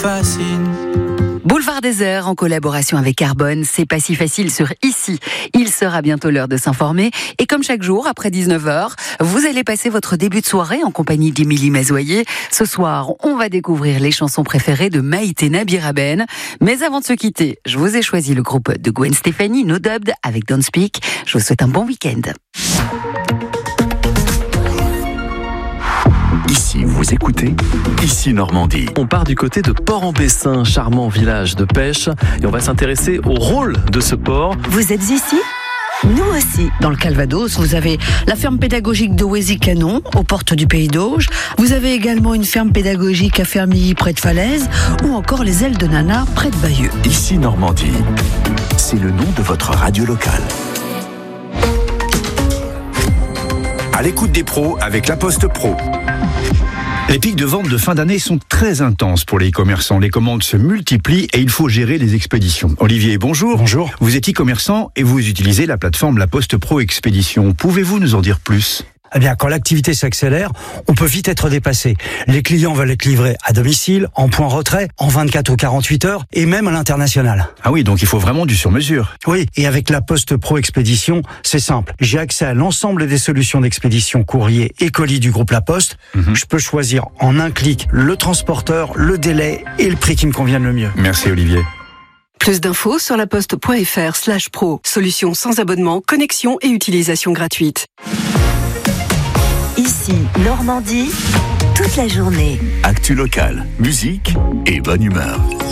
fascine. Boulevard des Heures en collaboration avec Carbone, c'est pas si facile sur Ici. Il sera bientôt l'heure de s'informer et comme chaque jour après 19h, vous allez passer votre début de soirée en compagnie d'Émilie Mazoyer. Ce soir, on va découvrir les chansons préférées de Maïtena Biraben. Mais avant de se quitter, je vous ai choisi le groupe de Gwen Stefani, No Dubbed avec Don't Speak. Je vous souhaite un bon week-end. Ici, vous écoutez Ici Normandie. On part du côté de Port-en-Bessin, charmant village de pêche, et on va s'intéresser au rôle de ce port. Vous êtes ici ? Nous aussi. Dans le Calvados, vous avez la ferme pédagogique de Wézy-Canon, aux portes du Pays d'Auge. Vous avez également une ferme pédagogique à Fermilly, près de Falaise, ou encore les ailes de Nana, près de Bayeux. Ici Normandie, c'est le nom de votre radio locale. À l'écoute des pros avec La Poste Pro. Les pics de vente de fin d'année sont très intenses pour les e-commerçants. Les commandes se multiplient et il faut gérer les expéditions. Olivier, bonjour. Bonjour. Vous êtes e-commerçant et vous utilisez la plateforme La Poste Pro Expédition. Pouvez-vous nous en dire plus ? Eh bien, quand l'activité s'accélère, on peut vite être dépassé. Les clients veulent être livrés à domicile, en point retrait, en 24 ou 48 heures, et même à l'international. Ah oui, donc il faut vraiment du sur-mesure. Oui, et avec la Poste Pro Expédition, c'est simple. J'ai accès à l'ensemble des solutions d'expédition courrier et colis du groupe La Poste. Je peux choisir en un clic le transporteur, le délai et le prix qui me convienne le mieux. Merci Olivier. Plus d'infos sur laposte.fr/pro. Solution sans abonnement, connexion et utilisation gratuite. Ici, Normandie, toute la journée. Actu locale, musique et bonne humeur.